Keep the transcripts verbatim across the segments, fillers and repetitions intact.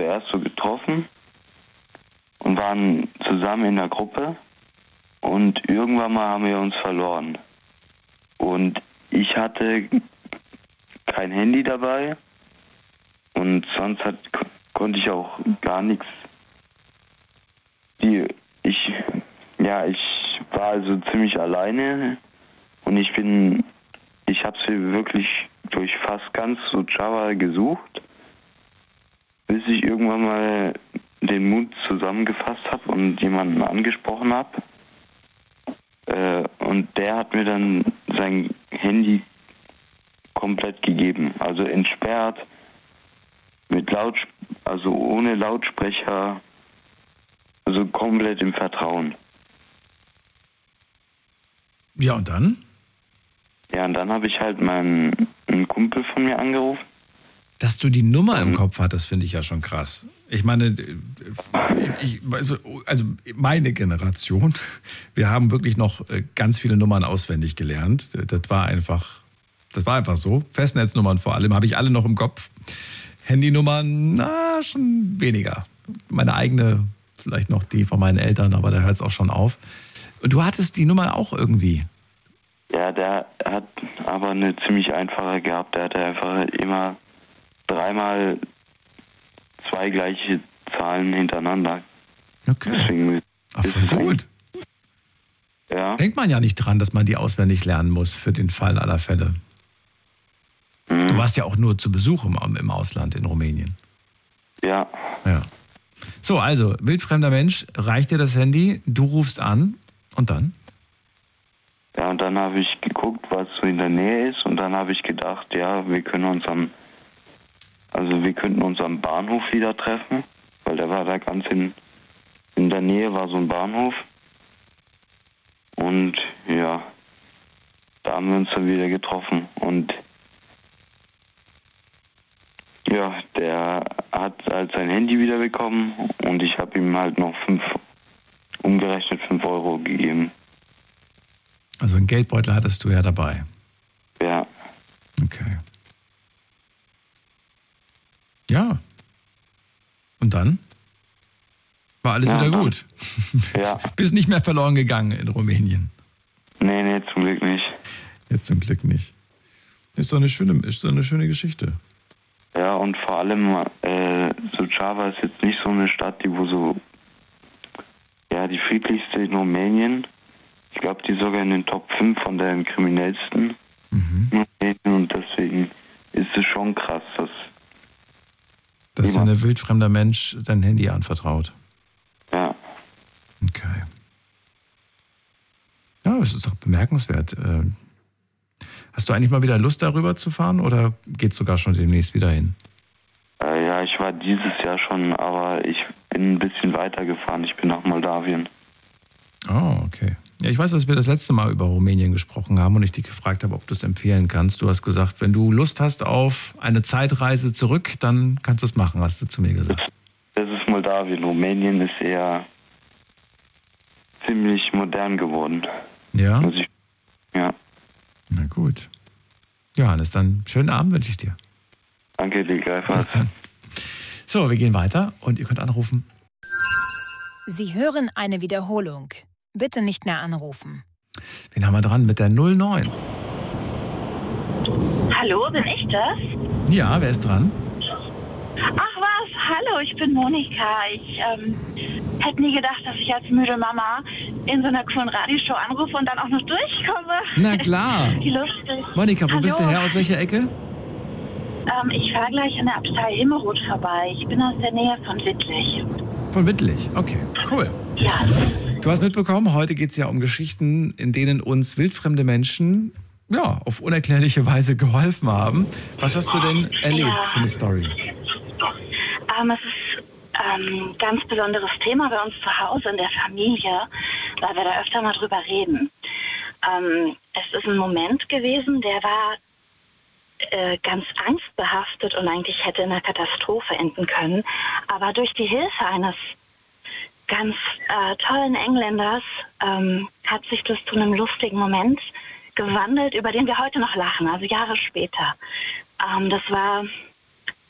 zuerst so getroffen und waren zusammen in der Gruppe und irgendwann mal haben wir uns verloren. Und ich hatte kein Handy dabei und sonst hat, konnte ich auch gar nichts. Die, ich, ja, ich war also ziemlich alleine und ich bin, ich habe sie wirklich durch fast ganz so Java gesucht, bis ich irgendwann mal den Mut zusammengefasst habe und jemanden angesprochen habe. Äh, und der hat mir dann sein Handy komplett gegeben, also entsperrt, mit Laut, also ohne Lautsprecher, also komplett im Vertrauen. Ja, und dann? Ja, und dann habe ich halt meinen einen Kumpel von mir angerufen. Dass du die Nummer im Kopf hattest, finde ich ja schon krass. Ich meine, ich, also meine Generation, wir haben wirklich noch ganz viele Nummern auswendig gelernt. Das war einfach, das war einfach so. Festnetznummern vor allem habe ich alle noch im Kopf. Handynummern, na, schon weniger. Meine eigene, vielleicht noch die von meinen Eltern, aber da hört es auch schon auf. Und du hattest die Nummer auch irgendwie. Ja, der hat aber eine ziemlich einfache gehabt. Der hatte einfach immer dreimal zwei gleiche Zahlen hintereinander. Okay. Deswegen Ach, voll gut. Ja. Denkt man ja nicht dran, dass man die auswendig lernen muss für den Fall aller Fälle. Mhm. Du warst ja auch nur zu Besuch im, im Ausland, in Rumänien. Ja. Ja. So, also, wildfremder Mensch, reicht dir das Handy, du rufst an und dann? Ja, und dann habe ich geguckt, was so in der Nähe ist und dann habe ich gedacht, ja, wir können uns am, also wir könnten uns am Bahnhof wieder treffen, weil der war da ganz in, in der Nähe war so ein Bahnhof. Und ja, da haben wir uns dann wieder getroffen und ja, der hat halt sein Handy wieder bekommen und ich habe ihm halt noch fünf, umgerechnet fünf Euro gegeben. Also einen Geldbeutel hattest du ja dabei. Ja. Okay. Ja. Und dann? War alles ja, wieder dann, gut? Ja. Bist nicht mehr verloren gegangen in Rumänien? Nee, nee, zum Glück nicht. Jetzt zum Glück nicht. Ist doch eine schöne, ist doch eine schöne Geschichte. Ja, und vor allem, äh, so Java ist jetzt nicht so eine Stadt, die wo so, ja, die friedlichste in Rumänien. Ich glaube, die sogar in den Top fünf von den kriminellsten. Mhm. Und deswegen ist es schon krass, dass... Dass dir ein wildfremder Mensch dein Handy anvertraut. Ja. Okay. Ja, das ist doch bemerkenswert. Hast du eigentlich mal wieder Lust, darüber zu fahren oder geht es sogar schon demnächst wieder hin? Äh, ja, ich war dieses Jahr schon, aber ich bin ein bisschen weiter gefahren. Ich bin nach Moldawien. Oh, okay. Ja, ich weiß, dass wir das letzte Mal über Rumänien gesprochen haben und ich dich gefragt habe, ob du es empfehlen kannst. Du hast gesagt, wenn du Lust hast auf eine Zeitreise zurück, dann kannst du es machen, hast du zu mir gesagt. Das ist Moldawien. Rumänien ist eher ziemlich modern geworden. Ja? Muss ich, ja. Na gut. Johannes, dann schönen Abend wünsche ich dir. Danke dir, gleichfalls. Bis dann. So, wir gehen weiter und ihr könnt anrufen. Sie hören eine Wiederholung. Bitte nicht mehr anrufen. Wen haben wir dran mit der null neun? Hallo, bin ich das? Ja, wer ist dran? Ach was, hallo, ich bin Monika. Ich ähm, hätte nie gedacht, dass ich als müde Mama in so einer coolen Radioshow anrufe und dann auch noch durchkomme. Na klar. Wie lustig. Monika, wo hallo. bist du her? Aus welcher Ecke? Ähm, ich fahre gleich an der Abtei Himmerod vorbei. Ich bin aus der Nähe von Wittlich. Von Wittlich, okay, cool. Ja. Du hast mitbekommen, heute geht es ja um Geschichten, in denen uns wildfremde Menschen ja, auf unerklärliche Weise geholfen haben. Was hast du denn erlebt ja. für eine Story? Ähm, es ist ähm, ein ganz besonderes Thema bei uns zu Hause in der Familie, weil wir da öfter mal drüber reden. Ähm, es ist ein Moment gewesen, der war äh, ganz angstbehaftet und eigentlich hätte in einer Katastrophe enden können. Aber durch die Hilfe eines ganz äh, tollen Engländers ähm, hat sich das zu einem lustigen Moment gewandelt, über den wir heute noch lachen, also Jahre später. Ähm, das war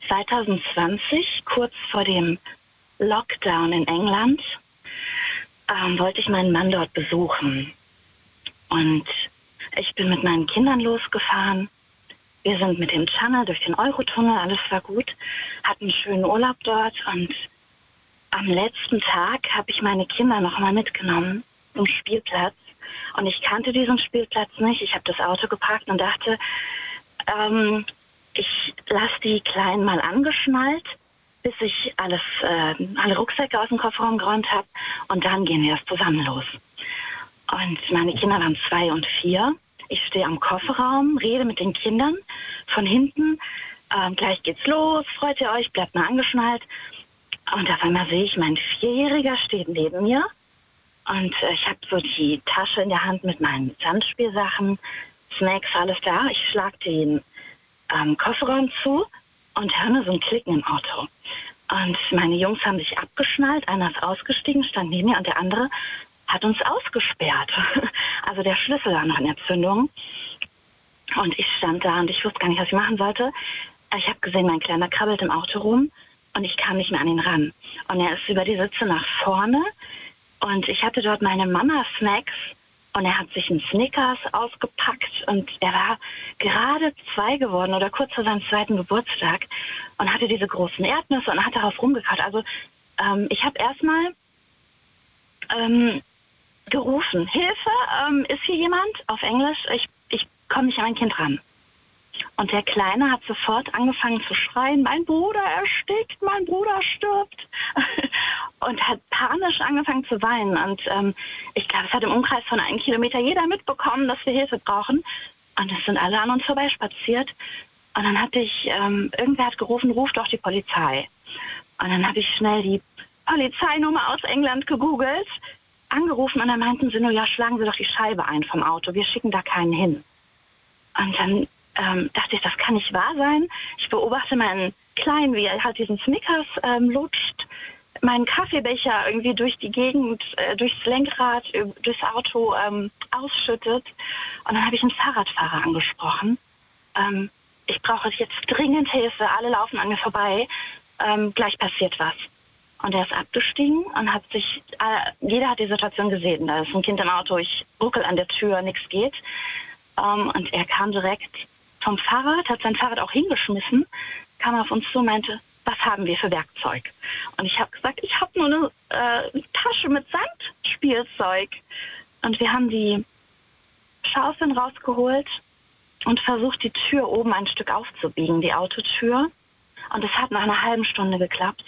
zwanzig zwanzig, kurz vor dem Lockdown in England, ähm, wollte ich meinen Mann dort besuchen. Und ich bin mit meinen Kindern losgefahren. Wir sind mit dem Channel durch den Eurotunnel, alles war gut, hatten einen schönen Urlaub dort. Und am letzten Tag habe ich meine Kinder noch mal mitgenommen zum Spielplatz. Und ich kannte diesen Spielplatz nicht. Ich habe das Auto geparkt und dachte, ähm, ich lasse die Kleinen mal angeschnallt, bis ich alles, äh, alle Rucksäcke aus dem Kofferraum geräumt habe. Und dann gehen wir erst zusammen los. Und meine Kinder waren zwei und vier. Ich stehe am Kofferraum, rede mit den Kindern von hinten. Ähm, gleich geht's los, freut ihr euch, bleibt mal angeschnallt. Und auf einmal sehe ich, mein Vierjähriger steht neben mir. Und äh, ich habe so die Tasche in der Hand mit meinen Sandspielsachen, Snacks, alles da. Ich schlage den ähm, Kofferraum zu und höre nur so ein Klicken im Auto. Und meine Jungs haben sich abgeschnallt, einer ist ausgestiegen, stand neben mir und der andere hat uns ausgesperrt. Also der Schlüssel war noch in Entzündung. Und ich stand da und ich wusste gar nicht, was ich machen sollte. Ich habe gesehen, mein Kleiner krabbelt im Auto rum und ich kam nicht mehr an ihn ran. Und er ist über die Sitze nach vorne und ich hatte dort meine Mama-Snacks und er hat sich einen Snickers ausgepackt und er war gerade zwei geworden oder kurz vor seinem zweiten Geburtstag und hatte diese großen Erdnüsse und hat darauf rumgekaut. Also ähm, ich habe erstmal ähm, gerufen, Hilfe, ähm, ist hier jemand? Auf Englisch, ich, ich komme nicht an mein Kind ran. Und der Kleine hat sofort angefangen zu schreien, mein Bruder erstickt, mein Bruder stirbt. Und hat panisch angefangen zu weinen. Und ähm, ich glaube, es hat im Umkreis von einem Kilometer jeder mitbekommen, dass wir Hilfe brauchen. Und es sind alle an uns vorbeispaziert. Und dann hatte ich, ähm, irgendwer hat gerufen, ruf doch die Polizei. Und dann habe ich schnell die Polizeinummer aus England gegoogelt, angerufen und dann meinten sie nur, ja, schlagen Sie doch die Scheibe ein vom Auto, wir schicken da keinen hin. Und dann ähm, dachte ich, das kann nicht wahr sein. Ich beobachte meinen Kleinen, wie er halt diesen Snickers ähm, lutscht, meinen Kaffeebecher irgendwie durch die Gegend, äh, durchs Lenkrad, durchs Auto ähm, ausschüttet. Und dann habe ich einen Fahrradfahrer angesprochen. Ähm, ich brauche jetzt dringend Hilfe, alle laufen an mir vorbei, ähm, gleich passiert was. Und er ist abgestiegen und hat sich, äh, jeder hat die Situation gesehen, da ist ein Kind im Auto, ich ruckel an der Tür, nichts geht. Ähm, und er kam direkt vom Fahrrad, hat sein Fahrrad auch hingeschmissen, kam auf uns zu und meinte, was haben wir für Werkzeug? Und ich habe gesagt, ich habe nur eine äh, Tasche mit Sandspielzeug. Und wir haben die Schaufeln rausgeholt und versucht, die Tür oben ein Stück aufzubiegen, die Autotür. Und es hat nach einer halben Stunde geklappt.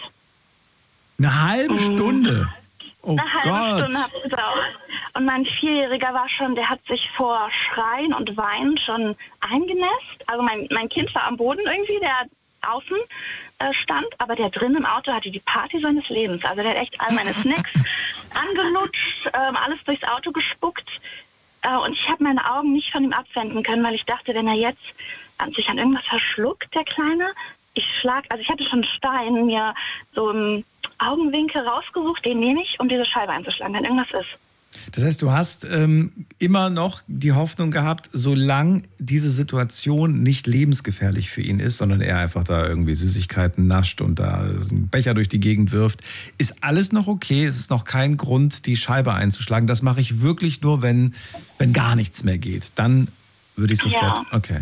Eine halbe Mhm. Stunde? Oh Eine halbe Gott. Stunde hat es gedauert. Und mein Vierjähriger war schon, der hat sich vor Schreien und Weinen schon eingenässt. Also mein, mein Kind war am Boden irgendwie, der außen äh, stand, aber der drin im Auto hatte die Party seines Lebens. Also der hat echt all meine Snacks angelutscht, äh, alles durchs Auto gespuckt. Äh, und ich habe meine Augen nicht von ihm abwenden können, weil ich dachte, wenn er jetzt an sich an irgendwas verschluckt, der Kleine, ich schlag, also ich hatte schon einen Stein mir so im Augenwinkel rausgesucht, den nehme ich, um diese Scheibe einzuschlagen, wenn irgendwas ist. Das heißt, du hast ähm, immer noch die Hoffnung gehabt, solange diese Situation nicht lebensgefährlich für ihn ist, sondern er einfach da irgendwie Süßigkeiten nascht und da einen Becher durch die Gegend wirft, ist alles noch okay? Es ist noch kein Grund, die Scheibe einzuschlagen. Das mache ich wirklich nur, wenn, wenn gar nichts mehr geht. Dann würde ich sofort... Ja. Okay.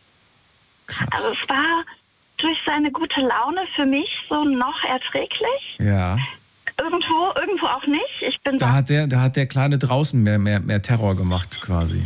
Krass. Also es war durch seine gute Laune für mich so noch erträglich. Ja. Irgendwo, irgendwo auch nicht. Ich bin Da hat der, da hat der Kleine draußen mehr, mehr, mehr Terror gemacht quasi.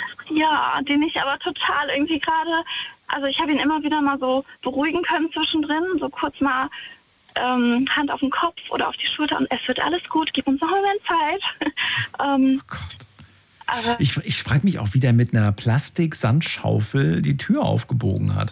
Ja, den ich aber total irgendwie gerade, also ich habe ihn immer wieder mal so beruhigen können zwischendrin, so kurz mal ähm, Hand auf den Kopf oder auf die Schulter und es wird alles gut, gib uns noch einen Moment Zeit. ähm, Oh Gott. aber Ich, ich frage mich auch, wie der mit einer Plastik-Sandschaufel die Tür aufgebogen hat.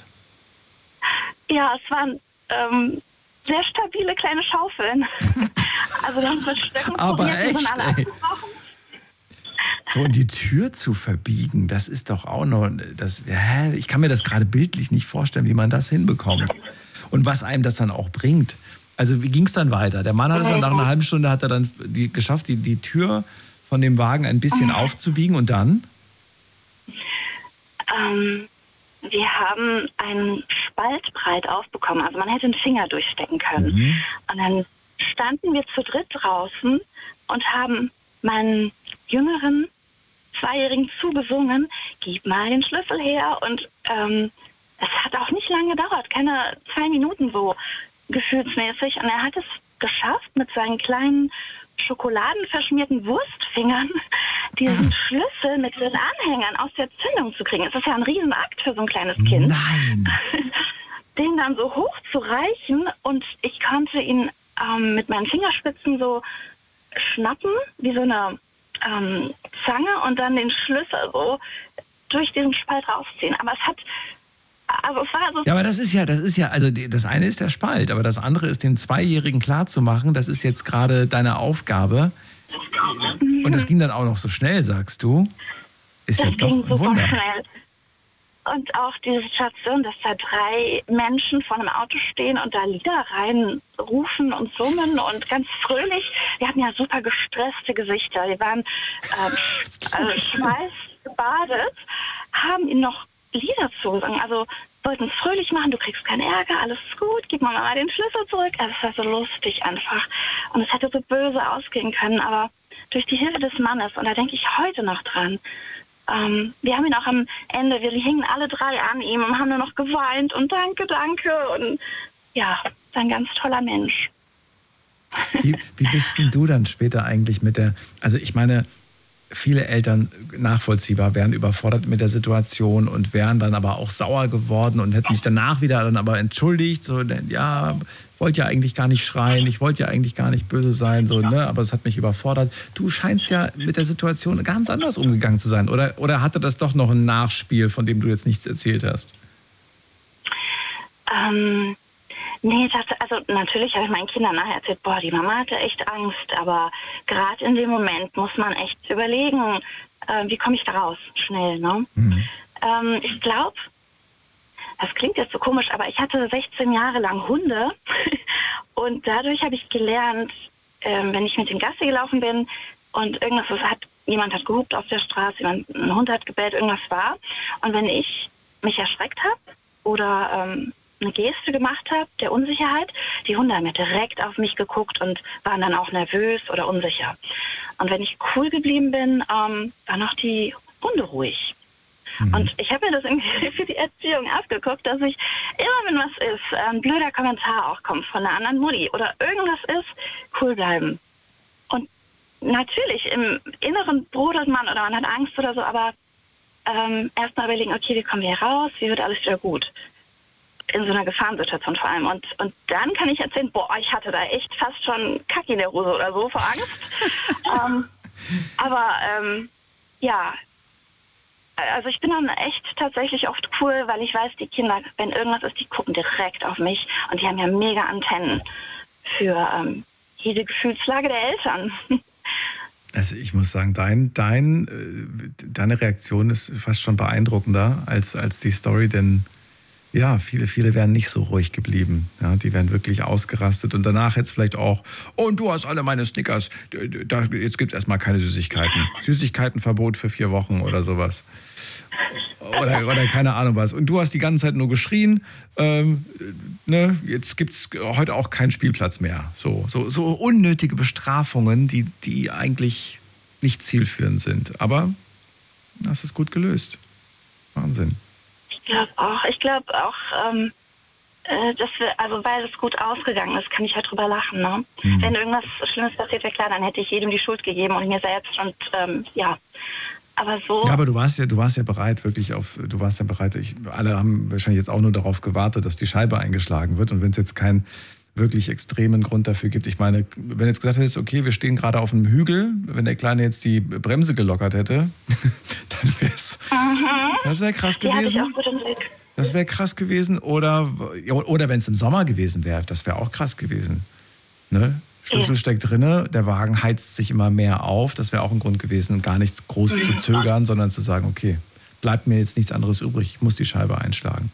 ja, es waren ähm, sehr stabile kleine Schaufeln. Also wir haben mit Stöcken Aber probiert, die sind echt, alle ey. abgebrochen. So, und die Tür zu verbiegen, das ist doch auch noch, das, hä? Ich kann mir das gerade bildlich nicht vorstellen, wie man das hinbekommt. Und was einem das dann auch bringt. Also wie ging es dann weiter? Der Mann hat es dann nach einer halben Stunde, hat er dann die, geschafft, die, die Tür von dem Wagen ein bisschen aufzubiegen und dann? Ähm, wir haben einen Spalt breit aufbekommen. Also man hätte einen Finger durchstecken können. Mhm. Und dann standen wir zu dritt draußen und haben meinen jüngeren Zweijährigen zugesungen, gib mal den Schlüssel her. Und ähm, es hat auch nicht lange gedauert, keine zwei Minuten so gefühlsmäßig. Und er hat es geschafft, mit seinen kleinen schokoladenverschmierten Wurstfingern diesen Schlüssel mit den Anhängern aus der Zündung zu kriegen. Es ist ja ein Riesenakt für so ein kleines Kind. Nein. Den dann so hoch zu reichen und ich konnte ihn ähm, mit meinen Fingerspitzen so schnappen, wie so eine ähm, Zange und dann den Schlüssel so durch diesen Spalt rausziehen. Aber es hat Also es war so ja, aber das ist ja, das ist ja, also das eine ist der Spalt, aber das andere ist dem Zweijährigen klarzumachen, das ist jetzt gerade deine Aufgabe. Und das ging dann auch noch so schnell, sagst du? Ist das ja doch ging ein super Wunder. schnell. Und auch diese Situation, dass da drei Menschen vor einem Auto stehen und da Lieder reinrufen und summen und ganz fröhlich. Wir hatten ja super gestresste Gesichter. Wir waren ähm, also schweißgebadet, haben ihnen noch Lieder zugesungen. Also wollten es fröhlich machen, du kriegst keinen Ärger, alles ist gut, gib mir mal den Schlüssel zurück. Also es war so lustig einfach. Und es hätte so böse ausgehen können, aber durch die Hilfe des Mannes, und da denke ich heute noch dran, ähm, wir haben ihn auch am Ende, wir hingen alle drei an ihm und haben nur noch geweint und danke, danke. Und ja, ist ein ganz toller Mensch. Wie, wie bist denn du dann später eigentlich mit der, also ich meine, viele Eltern nachvollziehbar wären überfordert mit der Situation und wären dann aber auch sauer geworden und hätten sich danach wieder dann aber entschuldigt, so, ja, ich wollte ja eigentlich gar nicht schreien, ich wollte ja eigentlich gar nicht böse sein, so, ne, aber es hat mich überfordert. Du scheinst ja mit der Situation ganz anders umgegangen zu sein, oder, oder hatte das doch noch ein Nachspiel, von dem du jetzt nichts erzählt hast? Ähm, nee, das, also natürlich habe ich meinen Kindern nachher erzählt, boah, die Mama hatte echt Angst, aber gerade in dem Moment muss man echt überlegen, äh, wie komme ich da raus, schnell, ne? Mhm. Ähm, ich glaube, das klingt jetzt so komisch, aber ich hatte sechzehn Jahre lang Hunde und dadurch habe ich gelernt, äh, wenn ich mit dem Gassi gelaufen bin und irgendwas was hat, jemand hat gehupt auf der Straße, jemand, ein Hund hat gebellt, irgendwas war, und wenn ich mich erschreckt habe oder ähm, eine Geste gemacht habe, der Unsicherheit, die Hunde haben ja direkt auf mich geguckt und waren dann auch nervös oder unsicher. Und wenn ich cool geblieben bin, ähm, waren auch die Hunde ruhig. Mhm. Und ich habe mir das irgendwie für die Erziehung abgeguckt, dass ich immer, wenn was ist, ein blöder Kommentar auch kommt von einer anderen Mutti oder irgendwas ist, cool bleiben. Und natürlich, im Inneren brodelt man oder man hat Angst oder so, aber ähm, erst mal überlegen, okay, wie kommen wir hier raus, wie wird alles wieder gut? In so einer Gefahrensituation vor allem. Und, und dann kann ich erzählen, boah, ich hatte da echt fast schon Kack in der Hose oder so vor Angst. ähm, aber ähm, ja, also ich bin dann echt tatsächlich oft cool, weil ich weiß, die Kinder, wenn irgendwas ist, die gucken direkt auf mich und die haben ja mega Antennen für ähm, jede Gefühlslage der Eltern. Also ich muss sagen, dein, dein, deine Reaktion ist fast schon beeindruckender als, als die Story, denn ja, viele, viele wären nicht so ruhig geblieben. Ja, die wären wirklich ausgerastet. Und danach hätte es vielleicht auch, oh, und du hast alle meine Snickers, da, jetzt gibt es erstmal keine Süßigkeiten. Süßigkeitenverbot für vier Wochen oder sowas. Oder, oder keine Ahnung was. Und du hast die ganze Zeit nur geschrien, ähm, ne, jetzt gibt es heute auch keinen Spielplatz mehr. So, so, so unnötige Bestrafungen, die, die eigentlich nicht zielführend sind. Aber das ist gut gelöst. Wahnsinn. Ich glaube auch. Ich glaube auch, ähm, äh, dass wir, also weil es gut ausgegangen ist, kann ich halt drüber lachen. Ne? Mhm. Wenn irgendwas Schlimmes passiert wäre, klar, dann hätte ich jedem die Schuld gegeben und mir selbst und ähm, ja. Aber so. Ja, aber du warst ja, du warst ja bereit, wirklich auf, du warst ja bereit. Ich, alle haben wahrscheinlich jetzt auch nur darauf gewartet, dass die Scheibe eingeschlagen wird. Und wenn es jetzt keinen wirklich extremen Grund dafür gibt, ich meine, wenn du jetzt gesagt hättest, okay, wir stehen gerade auf einem Hügel, wenn der Kleine jetzt die Bremse gelockert hätte, dann wäre es, mhm. das wäre krass gewesen. Ja, ich auch gut im Blick. Das wäre krass gewesen. Oder, oder wenn es im Sommer gewesen wäre, das wäre auch krass gewesen. Ne? Schlüssel ja. steckt drinne, der Wagen heizt sich immer mehr auf. Das wäre auch ein Grund gewesen, gar nicht groß mhm. zu zögern, sondern zu sagen, okay, bleibt mir jetzt nichts anderes übrig, ich muss die Scheibe einschlagen.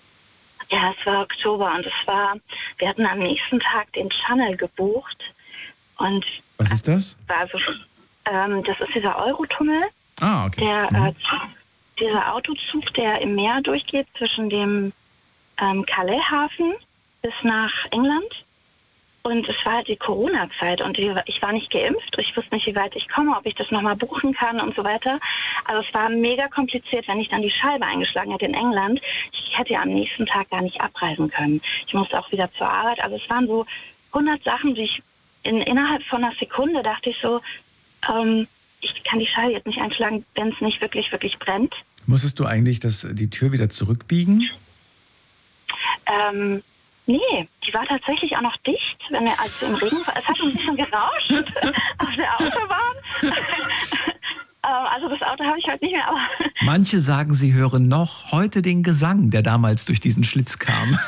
Ja, es war Oktober und es war, wir hatten am nächsten Tag den Channel gebucht. Und was ist das? Also, ähm, das ist dieser Eurotunnel, ah, okay. der mhm. äh, dieser Autozug, der im Meer durchgeht zwischen dem ähm, Calais-Hafen bis nach England. Und es war halt die Corona-Zeit und ich war nicht geimpft. Ich wusste nicht, wie weit ich komme, ob ich das nochmal buchen kann und so weiter. Also es war mega kompliziert, wenn ich dann die Scheibe eingeschlagen hätte in England. Ich hätte ja am nächsten Tag gar nicht abreisen können. Ich musste auch wieder zur Arbeit. Also es waren so hundert Sachen, die ich in, innerhalb von einer Sekunde dachte ich so, ähm, ich kann die Scheibe jetzt nicht einschlagen, wenn es nicht wirklich, wirklich brennt. Musstest du eigentlich das, die Tür wieder zurückbiegen? Ähm... Nee, die war tatsächlich auch noch dicht, wenn er also im Regen war. Es hat ein bisschen gerauscht auf der Autobahn. Also das Auto habe ich heute nicht mehr. Aber manche sagen, sie hören noch heute den Gesang, der damals durch diesen Schlitz kam.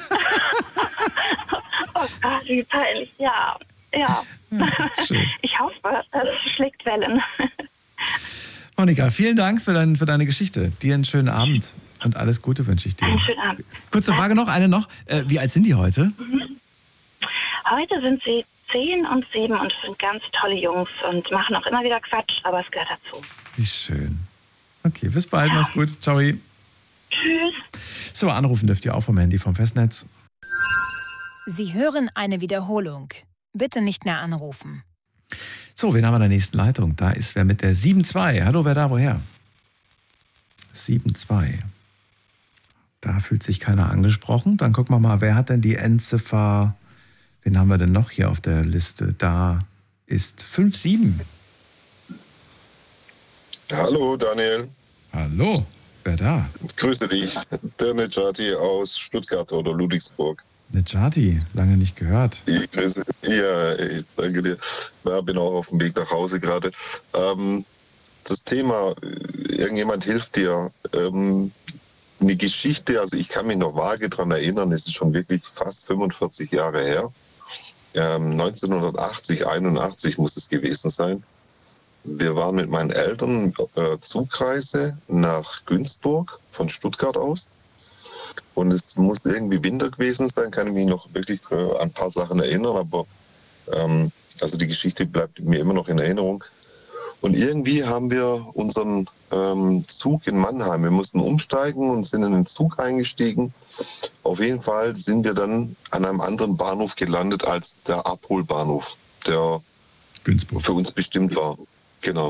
Oh Gott, wie peinlich. Ja, ja. ja ich hoffe, es schlägt Wellen. Monika, vielen Dank für, dein, für deine Geschichte. Dir einen schönen Abend. Und alles Gute wünsche ich dir. Einen schönen Abend. Kurze Frage noch, eine noch. Äh, wie alt sind die heute? Mhm. Heute sind sie zehn und sieben und sind ganz tolle Jungs und machen auch immer wieder Quatsch, aber es gehört dazu. Wie schön. Okay, bis bald, mach's gut. Ciao. Tschüss. So, anrufen dürft ihr auch vom Handy vom Festnetz. Sie hören eine Wiederholung. Bitte nicht mehr anrufen. So, wen haben wir in der nächsten Leitung? Da ist wer mit der sieben zwei. Hallo, wer da, woher? sieben zwei. Da fühlt sich keiner angesprochen. Dann gucken wir mal, wer hat denn die Endziffer? Wen haben wir denn noch hier auf der Liste? Da ist fünf sieben. Hallo Daniel. Hallo, wer da? Grüße dich, der Nejati aus Stuttgart oder Ludwigsburg. Nejati, lange nicht gehört. Ich grüße, ja, ich danke dir. Ja, bin auch auf dem Weg nach Hause gerade. Ähm, das Thema, irgendjemand hilft dir. Ähm, Eine Geschichte, also ich kann mich noch vage daran erinnern, es ist schon wirklich fast fünfundvierzig Jahre her. Ähm, neunzehnhundertachtzig, einundachtzig muss es gewesen sein. Wir waren mit meinen Eltern äh, Zugreise nach Günzburg von Stuttgart aus. Und es muss irgendwie Winter gewesen sein, kann ich mich noch wirklich äh, an ein paar Sachen erinnern, aber ähm, also die Geschichte bleibt mir immer noch in Erinnerung. Und irgendwie haben wir unseren ähm, Zug in Mannheim, wir mussten umsteigen und sind in den Zug eingestiegen. Auf jeden Fall sind wir dann an einem anderen Bahnhof gelandet als der Abholbahnhof, der Günzburg für uns bestimmt war. Genau.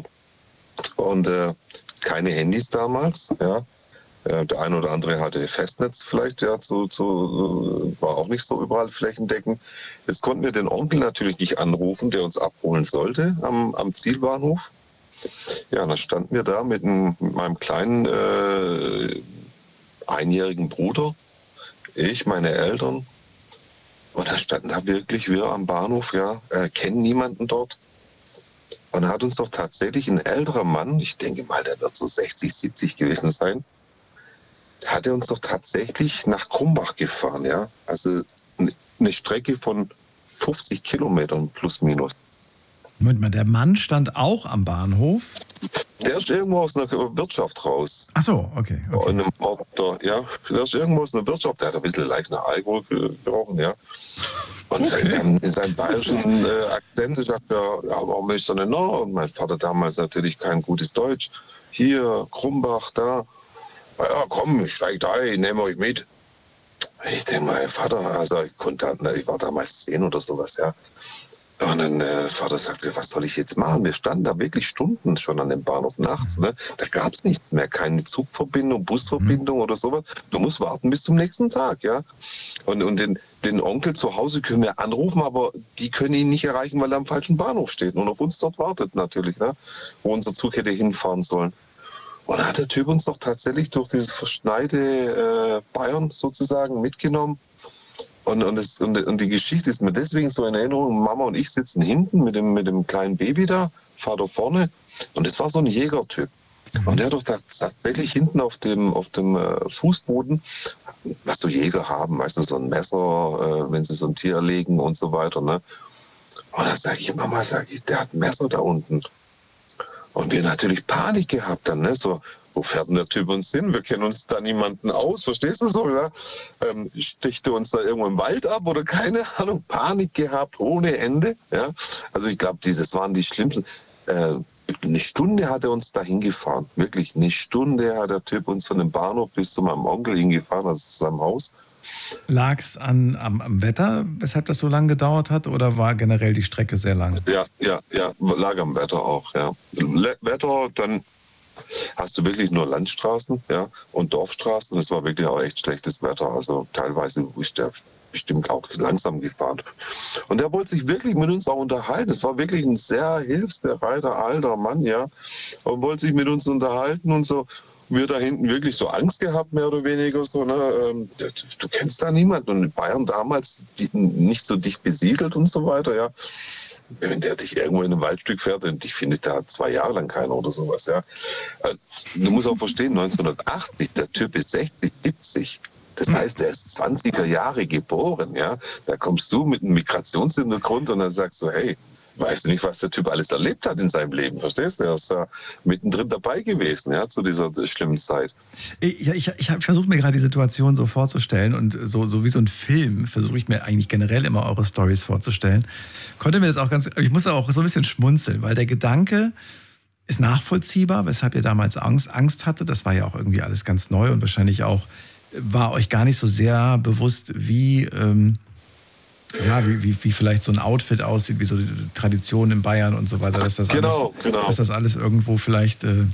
Und äh, keine Handys damals, ja. Äh, der eine oder andere hatte Festnetz vielleicht, ja, zu, zu, äh, war auch nicht so überall flächendeckend. Jetzt konnten wir den Onkel natürlich nicht anrufen, der uns abholen sollte am, am Zielbahnhof. Ja, dann standen wir da mit, einem, mit meinem kleinen äh, einjährigen Bruder, ich, meine Eltern. Und da standen da wirklich wir am Bahnhof, ja, äh, kennen niemanden dort. Und da hat uns doch tatsächlich ein älterer Mann, ich denke mal, der wird so sechzig, siebzig gewesen sein, hat er uns doch tatsächlich nach Krumbach gefahren, ja. Also eine Strecke von fünfzig Kilometern plus minus. Moment mal, der Mann stand auch am Bahnhof? Der ist irgendwo aus einer Wirtschaft raus. Ach so, okay. okay. In einem Ort da, ja, der ist irgendwo aus einer Wirtschaft, der hat ein bisschen leicht nach Alkohol gerochen, ja. Und okay. dann in seinem bayerischen äh, Akzent sagt er, ja, warum ist er denn noch? Und mein Vater damals natürlich kein gutes Deutsch. Hier, Krumbach, da. Ja, komm, steigt ein, nehmt euch mit. Ich denke, mein Vater, also ich konnte, ich war damals zehn oder sowas, ja. Und dann äh, Vater sagte, was soll ich jetzt machen? Wir standen da wirklich Stunden schon an dem Bahnhof nachts. Ne? Da gab es nichts mehr, keine Zugverbindung, Busverbindung mhm. oder sowas. Du musst warten bis zum nächsten Tag, ja. Und, und den, den Onkel zu Hause können wir anrufen, aber die können ihn nicht erreichen, weil er am falschen Bahnhof steht und auf uns dort wartet natürlich, ne? Wo unser Zug hätte hinfahren sollen. Und da hat der Typ uns doch tatsächlich durch dieses verschneite äh, Bayern sozusagen mitgenommen. Und, und, das, und, und die Geschichte ist mir deswegen so in Erinnerung. Mama und ich sitzen hinten mit dem, mit dem kleinen Baby da, Vater vorne. Und das war so ein Jägertyp. Mhm. Und der hat doch tatsächlich hinten auf dem, auf dem äh, Fußboden, was so Jäger haben, weißt du, so ein Messer, äh, wenn sie so ein Tier erlegen und so weiter. Ne? Und dann sage ich, Mama, sag ich, der hat ein Messer da unten. Und wir natürlich Panik gehabt dann, ne? So, wo fährt denn der Typ uns hin? Wir kennen uns da niemanden aus, verstehst du so? Ja? Ähm, sticht er uns da irgendwo im Wald ab oder keine Ahnung? Panik gehabt, ohne Ende. Ja? Also ich glaube, das waren die schlimmsten. Äh, eine Stunde hat er uns dahin gefahren. Wirklich, eine Stunde hat der Typ uns von dem Bahnhof bis zu meinem Onkel hingefahren, also zu seinem Haus. Lag es an, am, am Wetter, weshalb das so lange gedauert hat, oder war generell die Strecke sehr lang? Ja, ja, ja, lag am Wetter auch, ja. Le- Wetter, dann hast du wirklich nur Landstraßen, ja, und Dorfstraßen. Es war wirklich auch echt schlechtes Wetter. Also teilweise ist der bestimmt auch langsam gefahren. Und er wollte sich wirklich mit uns auch unterhalten. Es war wirklich ein sehr hilfsbereiter alter Mann, ja, und wollte sich mit uns unterhalten und so. Wir da hinten wirklich so Angst gehabt, mehr oder weniger. So, ne? du, du kennst da niemanden. Und in Bayern damals die, nicht so dicht besiedelt und so weiter. Ja. Wenn der dich irgendwo in einem Waldstück fährt, und dich findet da zwei Jahre lang keiner oder sowas. Ja. Du musst auch verstehen, neunzehnhundertachtzig, der Typ ist sechzig, siebzig. Das heißt, der ist zwanziger Jahre geboren. Ja. Da kommst du mit einem Migrationshintergrund und dann sagst du, hey, weißt du nicht, was der Typ alles erlebt hat in seinem Leben, verstehst du? Er ist ja mittendrin dabei gewesen, ja, zu dieser schlimmen Zeit. Ich, ich, ich versuche mir gerade die Situation so vorzustellen und so, so wie so ein Film versuche ich mir eigentlich generell immer eure Storys vorzustellen. Konnte mir das auch ganz, ich muss auch so ein bisschen schmunzeln, weil der Gedanke ist nachvollziehbar, weshalb ihr damals Angst, Angst hatte. Das war ja auch irgendwie alles ganz neu und wahrscheinlich auch war euch gar nicht so sehr bewusst, wie... Ähm, Ja, wie, wie, wie vielleicht so ein Outfit aussieht, wie so die Tradition in Bayern und so weiter, dass das, genau, alles, genau. Dass das alles irgendwo vielleicht äh,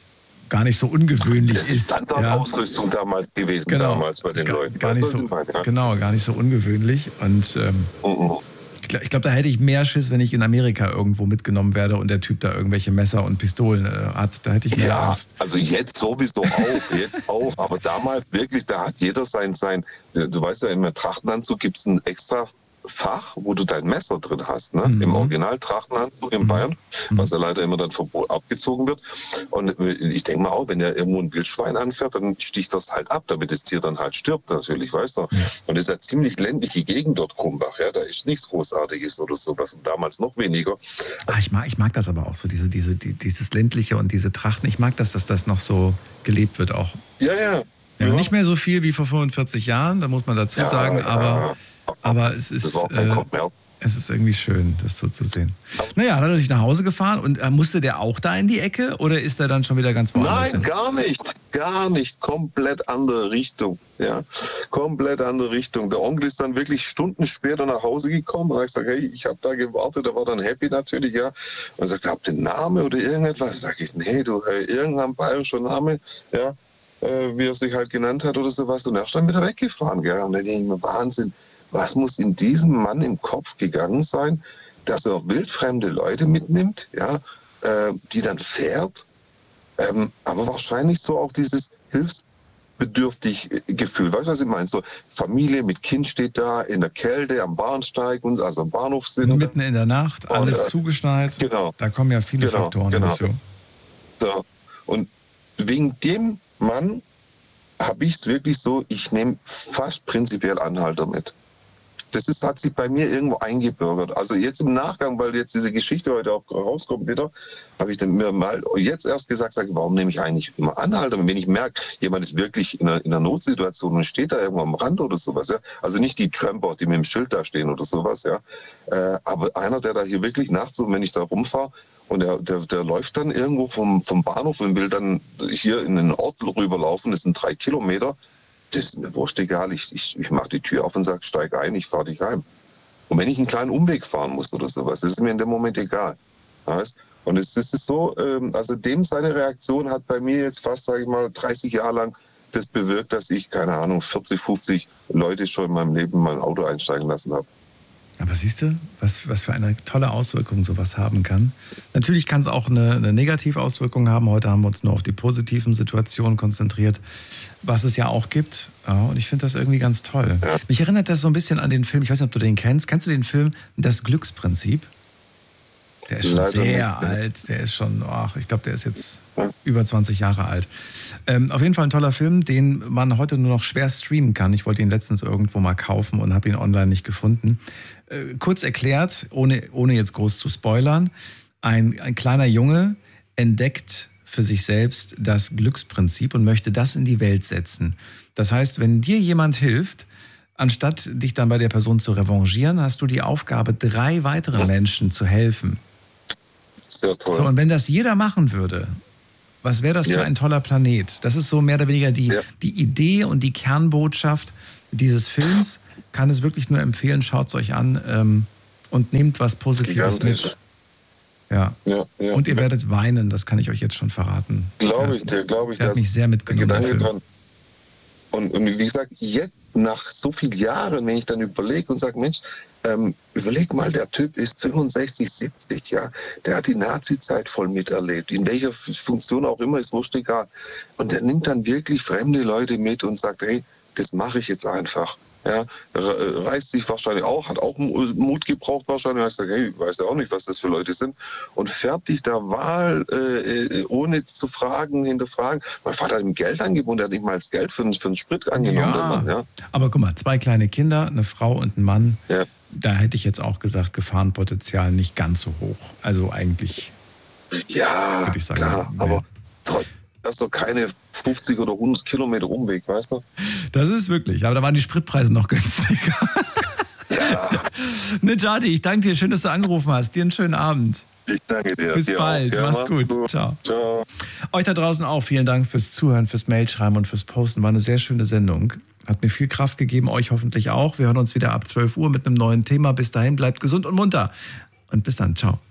gar nicht so ungewöhnlich das ist. Das ist Standardausrüstung ja. damals gewesen, genau. damals bei den gar, Leuten. Gar nicht so, ja. Genau, gar nicht so ungewöhnlich. Und ähm, uh-uh. ich glaube, glaub, da hätte ich mehr Schiss, wenn ich in Amerika irgendwo mitgenommen werde und der Typ da irgendwelche Messer und Pistolen äh, hat. Da hätte ich mehr ja, Angst. Also jetzt sowieso auch, jetzt auch. Aber damals wirklich, da hat jeder sein, sein du weißt ja, im Trachtenanzug gibt es ein extra Fach, wo du dein Messer drin hast, ne? Mhm. Im Original-Trachtenanzug in Bayern, mhm. was ja leider immer dann verbot, abgezogen wird. Und ich denke mal auch, wenn er irgendwo ein Wildschwein anfährt, dann sticht das halt ab, damit das Tier dann halt stirbt, natürlich, weißt du. Mhm. Und es ist ja ziemlich ländliche Gegend dort, Krumbach, ja, da ist nichts Großartiges oder sowas und damals noch weniger. Ach, ich mag, ich mag das aber auch so, diese, diese, die, dieses ländliche und diese Trachten, ich mag das, dass das noch so gelebt wird auch. Ja, ja. Ja, ja. Nicht mehr so viel wie vor fünfundvierzig Jahren, da muss man dazu ja, sagen, aber... Ja. Aber es ist, äh, es ist irgendwie schön, das so zu sehen. Naja, dann hat er dich nach Hause gefahren und äh, musste der auch da in die Ecke oder ist er dann schon wieder ganz woanders Nein, hin? gar nicht. Gar nicht. Komplett andere Richtung. Ja, komplett andere Richtung. Der Onkel ist dann wirklich Stunden später nach Hause gekommen und hat gesagt, hey, ich habe da gewartet. Er war dann happy natürlich, ja. Und er sagt, habt ihr einen Namen oder irgendetwas? Sag ich, nee, du, hey, irgendein bayerischer Name, ja, äh, wie er sich halt genannt hat oder sowas. Und er ist dann wieder weggefahren, gell. Und dann denke ich mir, Wahnsinn. Was muss in diesem Mann im Kopf gegangen sein, dass er wildfremde Leute mitnimmt, ja, äh, die dann fährt, ähm, aber wahrscheinlich so auch dieses hilfsbedürftig Gefühl. Weißt du, was ich meine? So Familie mit Kind steht da in der Kälte am Bahnsteig, und also am Bahnhof sind. Mitten in der Nacht, alles und, äh, zugeschneit. Genau. Da kommen ja viele genau, Faktoren genau. dazu. So. Und wegen dem Mann habe ich es wirklich so, ich nehme fast prinzipiell Anhalter mit. Das ist, hat sich bei mir irgendwo eingebürgert. Also jetzt im Nachgang, weil jetzt diese Geschichte heute auch rauskommt wieder, habe ich dann mir mal jetzt erst gesagt, sage, warum nehme ich eigentlich immer Anhalter? Wenn ich merke, jemand ist wirklich in einer, in einer Notsituation und steht da irgendwo am Rand oder sowas. Ja? Also nicht die Tramper, die mit dem Schild da stehen oder sowas. Ja? Äh, aber einer, der da hier wirklich nachts, so, wenn ich da rumfahre, und der, der, der läuft dann irgendwo vom, vom Bahnhof und will dann hier in den Ort rüberlaufen, das sind drei Kilometer. Das ist mir wurscht egal, ich, ich, ich mache die Tür auf und sage, steig ein, ich fahre dich heim. Und wenn ich einen kleinen Umweg fahren muss oder sowas, das ist mir in dem Moment egal. Weißt? Und es, es ist so, also dem seine Reaktion hat bei mir jetzt fast, sage ich mal, dreißig Jahre lang das bewirkt, dass ich, keine Ahnung, vierzig, fünfzig Leute schon in meinem Leben mein Auto einsteigen lassen habe. Aber siehst du, was, was für eine tolle Auswirkung sowas haben kann. Natürlich kann es auch eine, eine Negativauswirkung haben. Heute haben wir uns nur auf die positiven Situationen konzentriert, was es ja auch gibt. Ja, und ich finde das irgendwie ganz toll. Ja. Mich erinnert das so ein bisschen an den Film, ich weiß nicht, ob du den kennst. Kennst du den Film Das Glücksprinzip? Der ist schon Leider sehr nicht. alt. Der ist schon, ach, ich glaube, der ist jetzt ja. über zwanzig Jahre alt. Ähm, auf jeden Fall ein toller Film, den man heute nur noch schwer streamen kann. Ich wollte ihn letztens irgendwo mal kaufen und habe ihn online nicht gefunden. Äh, kurz erklärt, ohne, ohne jetzt groß zu spoilern, ein, ein kleiner Junge entdeckt für sich selbst das Glücksprinzip und möchte das in die Welt setzen. Das heißt, wenn dir jemand hilft, anstatt dich dann bei der Person zu revanchieren, hast du die Aufgabe, drei weiteren Menschen zu helfen. Sehr toll. So, und wenn das jeder machen würde, was wäre das ja. für ein toller Planet? Das ist so mehr oder weniger die, ja. die Idee und die Kernbotschaft dieses Films. Kann es wirklich nur empfehlen, schaut es euch an ähm, und nehmt was Positives mit. Ja. Ja, ja. Und ihr werdet weinen, das kann ich euch jetzt schon verraten. Glaube ich dir, glaube ich dir. Der hat mich sehr mitgenommen. Gedanke dran. Und, und wie gesagt, jetzt nach so vielen Jahren, wenn ich dann überlege und sage, Mensch, ähm, überleg mal, der Typ ist fünfundsechzig, siebzig, ja, der hat die Nazi-Zeit voll miterlebt, in welcher Funktion auch immer, ist wurscht egal. Und der nimmt dann wirklich fremde Leute mit und sagt, hey, das mache ich jetzt einfach. Ja, reißt sich wahrscheinlich auch, hat auch Mut gebraucht wahrscheinlich, und sagt, hey, ich weiß ja auch nicht, was das für Leute sind, und fährt dich der Wahl, äh, ohne zu fragen, hinterfragen. Mein Vater hat ihm Geld angeboten, der hat nicht mal das Geld für den, für den Sprit angenommen. Ja, Mann, ja. Aber guck mal, zwei kleine Kinder, eine Frau und ein Mann, ja. Da hätte ich jetzt auch gesagt, Gefahrenpotenzial nicht ganz so hoch. Also eigentlich, ja, würde ich sagen, klar, nee. aber trotzdem. Das ist doch keine fünfzig oder hundert Kilometer Umweg, weißt du? Das ist wirklich, aber da waren die Spritpreise noch günstiger. Ja. Nejati, ich danke dir, schön, dass du angerufen hast. Dir einen schönen Abend. Ich danke dir. Bis dir bald, ja, mach's gut. gut. Ciao. Ciao. Euch da draußen auch vielen Dank fürs Zuhören, fürs Mailschreiben und fürs Posten. War eine sehr schöne Sendung. Hat mir viel Kraft gegeben, euch hoffentlich auch. Wir hören uns wieder ab zwölf Uhr mit einem neuen Thema. Bis dahin, bleibt gesund und munter. Und bis dann, ciao.